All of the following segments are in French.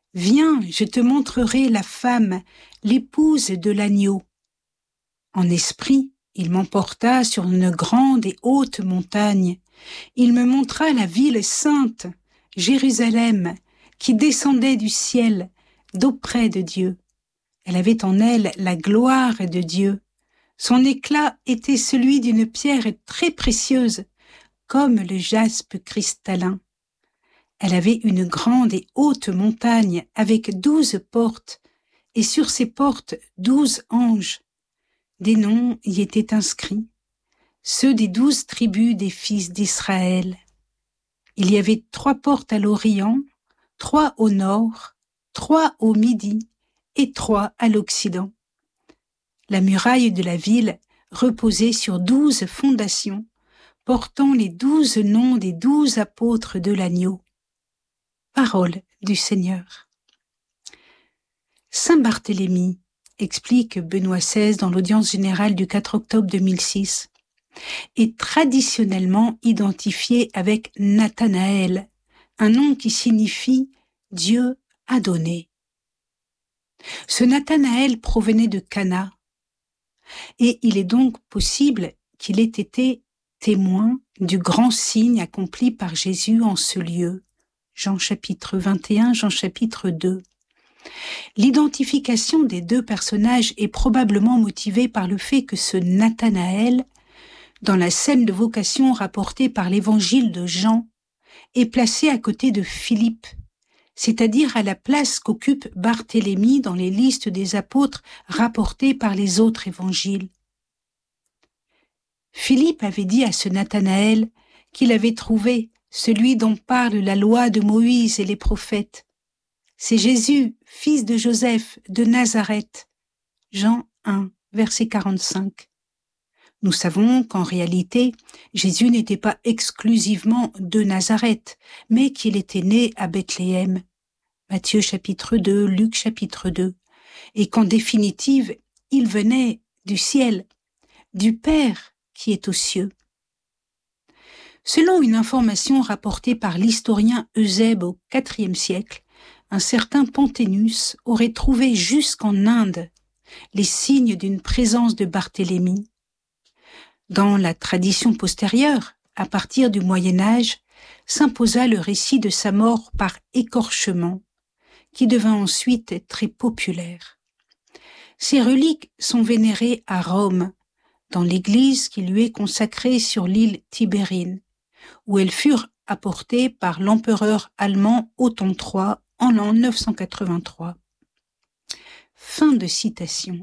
Viens, je te montrerai la femme, l'épouse de l'agneau. En esprit, il m'emporta sur une grande et haute montagne. Il me montra la ville sainte, Jérusalem, qui descendait du ciel, d'auprès de Dieu. Elle avait en elle la gloire de Dieu. Son éclat était celui d'une pierre très précieuse, comme le jaspe cristallin. Elle avait une grande et haute montagne avec 12 portes, et sur ces portes 12 anges. Des noms y étaient inscrits, ceux des 12 tribus des fils d'Israël. Il y avait 3 portes à l'Orient, 3 au nord, 3 au midi et 3 à l'Occident. La muraille de la ville reposait sur 12 fondations, portant les 12 noms des 12 apôtres de l'agneau. Parole du Seigneur. Saint Barthélemy, explique Benoît XVI dans l'audience générale du 4 octobre 2006, est traditionnellement identifié avec Nathanaël, un nom qui signifie « Dieu a donné ». Ce Nathanaël provenait de Cana, et il est donc possible qu'il ait été témoin du grand signe accompli par Jésus en ce lieu. Jean chapitre 21, Jean chapitre 2. L'identification des 2 personnages est probablement motivée par le fait que ce Nathanaël, dans la scène de vocation rapportée par l'évangile de Jean, est placé à côté de Philippe, c'est-à-dire à la place qu'occupe Barthélemy dans les listes des apôtres rapportées par les autres évangiles. Philippe avait dit à ce Nathanaël qu'il avait trouvé celui dont parle la loi de Moïse et les prophètes. C'est Jésus, fils de Joseph, de Nazareth. Jean 1, verset 45. Nous savons qu'en réalité, Jésus n'était pas exclusivement de Nazareth, mais qu'il était né à Bethléem. Matthieu chapitre 2, Luc chapitre 2. Et qu'en définitive, il venait du ciel, du Père qui est aux cieux. Selon une information rapportée par l'historien Eusèbe au IVe siècle, un certain Panthénus aurait trouvé jusqu'en Inde les signes d'une présence de Barthélemy. Dans la tradition postérieure, à partir du Moyen Âge, s'imposa le récit de sa mort par écorchement, qui devint ensuite très populaire. Ses reliques sont vénérées à Rome, dans l'église qui lui est consacrée sur l'île Tibérine, où elles furent apportées par l'empereur allemand Otton III en l'an 983. Fin de citation.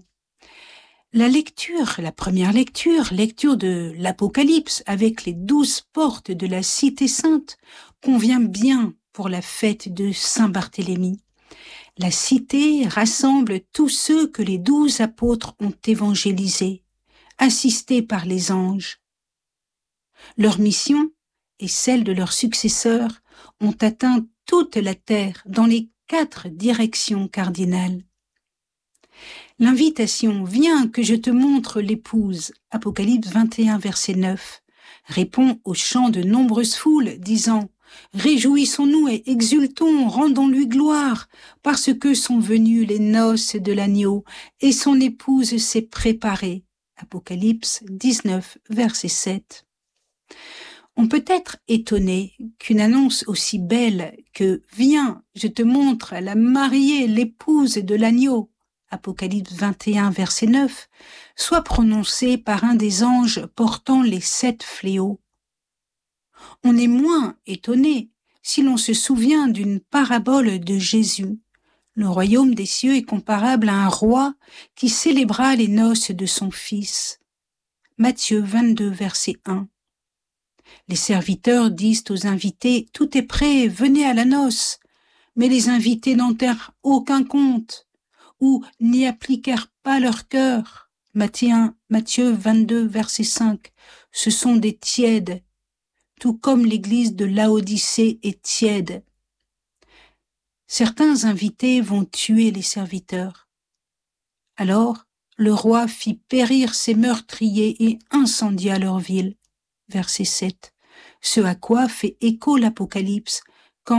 La première lecture de l'Apocalypse avec les 12 portes de la Cité Sainte convient bien pour la fête de Saint-Barthélemy. La cité rassemble tous ceux que les 12 apôtres ont évangélisés, assistés par les anges. Leur mission et celle de leurs successeurs ont atteint toute la terre dans les 4 directions cardinales. L'invitation « Viens que je te montre l'épouse » Apocalypse 21, verset 9, répond au chant de nombreuses foules disant « Réjouissons-nous et exultons, rendons-lui gloire, parce que sont venues les noces de l'agneau et son épouse s'est préparée. » Apocalypse 19, verset 7. On peut être étonné qu'une annonce aussi belle que « Viens, je te montre la mariée, l'épouse de l'agneau » Apocalypse 21, verset 9, soit prononcée par un des anges portant les 7 fléaux. On est moins étonné si l'on se souvient d'une parabole de Jésus. Le royaume des cieux est comparable à un roi qui célébra les noces de son fils. Matthieu 22, verset 1. Les serviteurs disent aux invités « Tout est prêt, venez à la noce », mais les invités n'en tinrent aucun compte ou n'y appliquèrent pas leur cœur. Matthieu 22, verset 5. Ce sont des tièdes, tout comme l'église de Laodicée est tiède. Certains invités vont tuer les serviteurs. Alors, le roi fit périr ses meurtriers et incendia leur ville. Verset 7. Ce à quoi fait écho l'Apocalypse, quand,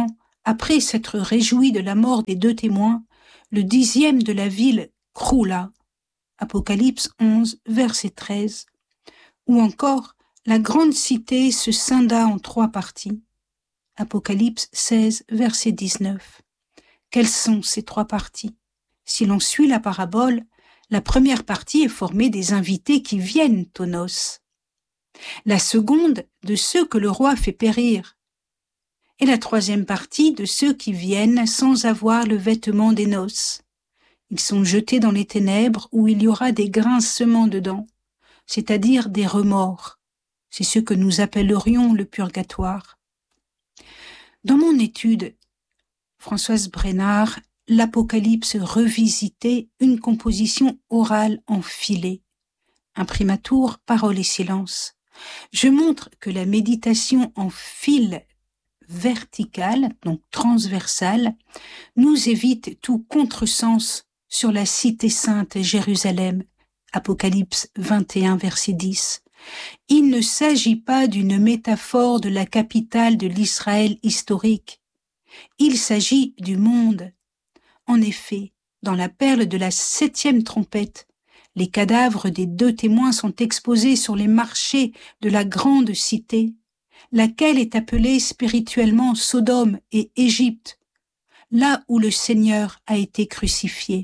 après s'être réjoui de la mort des 2 témoins, le 10e de la ville croula. Apocalypse 11, verset 13. Ou encore, la grande cité se scinda en 3 parties. Apocalypse 16, verset 19. Quelles sont ces 3 parties? Si l'on suit la parabole, la première partie est formée des invités qui viennent aux noces. La seconde, de ceux que le roi fait périr. Et la 3e partie, de ceux qui viennent sans avoir le vêtement des noces. Ils sont jetés dans les ténèbres où il y aura des grincements dedans, c'est-à-dire des remords. C'est ce que nous appellerions le purgatoire. Dans mon étude, Françoise Brénard, l'Apocalypse revisité, une composition orale en filets. Imprimatur, parole et silence. Je montre que la méditation en fil vertical, donc transversale, nous évite tout contresens sur la cité sainte Jérusalem. Apocalypse 21, verset 10. Il ne s'agit pas d'une métaphore de la capitale de l'Israël historique. Il s'agit du monde. En effet, dans la perle de la 7e trompette, les cadavres des 2 témoins sont exposés sur les marchés de la grande cité, laquelle est appelée spirituellement Sodome et Égypte, là où le Seigneur a été crucifié.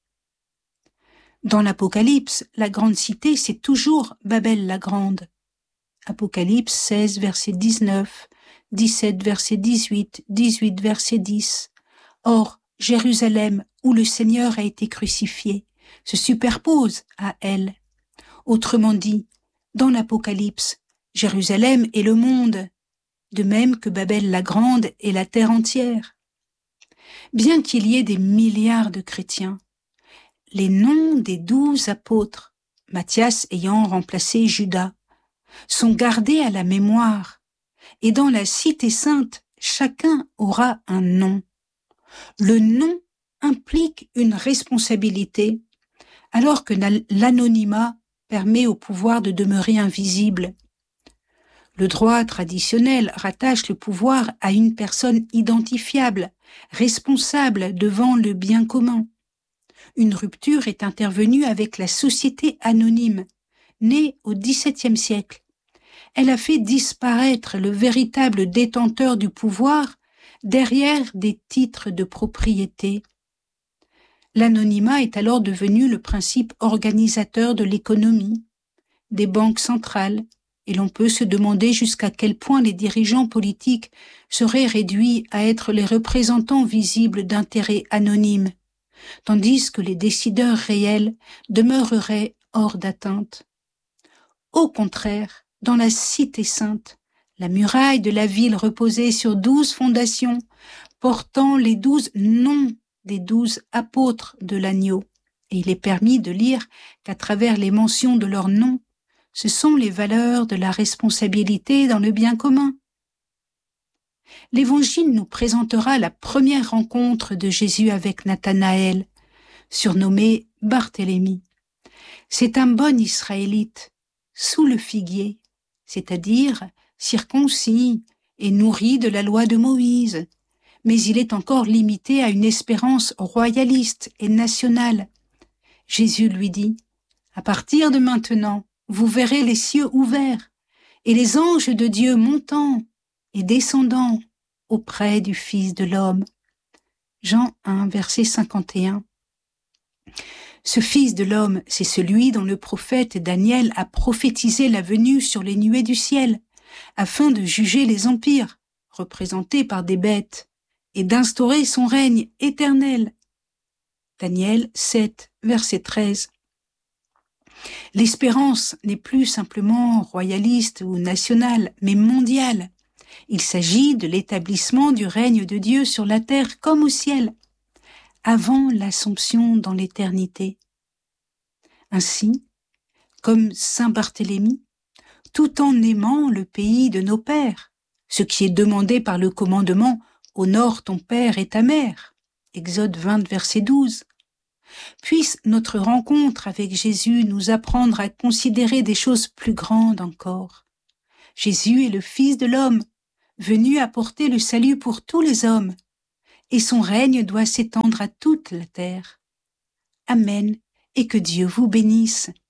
Dans l'Apocalypse, la grande cité, c'est toujours Babel la Grande. Apocalypse 16, verset 19, 17, verset 18, 18, verset 10. Or, Jérusalem, où le Seigneur a été crucifié, se superpose à elle. Autrement dit, dans l'Apocalypse, Jérusalem est le monde, de même que Babel la Grande est la terre entière. Bien qu'il y ait des milliards de chrétiens, les noms des 12 apôtres, Matthias ayant remplacé Judas, sont gardés à la mémoire, et dans la cité sainte, chacun aura un nom. Le nom implique une responsabilité, alors que l'anonymat permet au pouvoir de demeurer invisible. Le droit traditionnel rattache le pouvoir à une personne identifiable, responsable devant le bien commun. Une rupture est intervenue avec la société anonyme, née au XVIIe siècle. Elle a fait disparaître le véritable détenteur du pouvoir derrière des titres de propriété. L'anonymat est alors devenu le principe organisateur de l'économie, des banques centrales, et l'on peut se demander jusqu'à quel point les dirigeants politiques seraient réduits à être les représentants visibles d'intérêts anonymes, tandis que les décideurs réels demeureraient hors d'atteinte. Au contraire, dans la cité sainte, la muraille de la ville reposait sur 12 fondations, portant les 12 noms des 12 apôtres de l'agneau. Et il est permis de lire qu'à travers les mentions de leurs noms, ce sont les valeurs de la responsabilité dans le bien commun. L'Évangile nous présentera la première rencontre de Jésus avec Nathanaël, surnommé Barthélemy. C'est un bon Israélite, sous le figuier, c'est-à-dire circoncis et nourri de la loi de Moïse, mais il est encore limité à une espérance royaliste et nationale. Jésus lui dit, « À partir de maintenant, vous verrez les cieux ouverts et les anges de Dieu montant et descendant auprès du Fils de l'homme. » Jean 1, verset 51. Ce Fils de l'homme, c'est celui dont le prophète Daniel a prophétisé la venue sur les nuées du ciel, afin de juger les empires, représentés par des bêtes, et d'instaurer son règne éternel. Daniel 7, verset 13. L'espérance n'est plus simplement royaliste ou nationale, mais mondiale. Il s'agit de l'établissement du règne de Dieu sur la terre comme au ciel, avant l'Assomption dans l'éternité. Ainsi, comme saint Barthélemy, tout en aimant le pays de nos pères, ce qui est demandé par le commandement « Honore ton père et ta mère » Exode 20, verset 12. Puisse notre rencontre avec Jésus nous apprendre à considérer des choses plus grandes encore. Jésus est le Fils de l'homme, venu apporter le salut pour tous les hommes, et son règne doit s'étendre à toute la terre. Amen, et que Dieu vous bénisse.